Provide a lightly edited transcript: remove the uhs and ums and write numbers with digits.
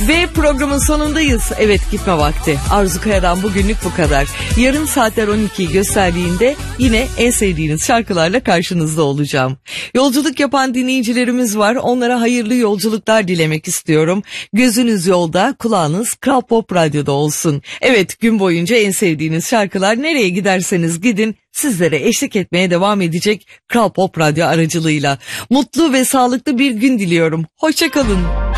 Ve programın sonundayız. Evet, gitme vakti. Arzu Kaya'dan bugünlük bu kadar. Yarın saatler 12'yi gösterdiğinde yine en sevdiğiniz şarkılarla karşınızda olacağım. Yolculuk yapan dinleyicilerimiz var. Onlara hayırlı yolculuklar dilemek istiyorum. Gözünüz yolda, kulağınız Kral Pop Radyo'da olsun. Evet, gün boyunca en sevdiğiniz şarkılar nereye giderseniz gidin sizlere eşlik etmeye devam edecek Kral Pop Radyo aracılığıyla. Mutlu ve sağlıklı bir gün diliyorum. Hoşça kalın.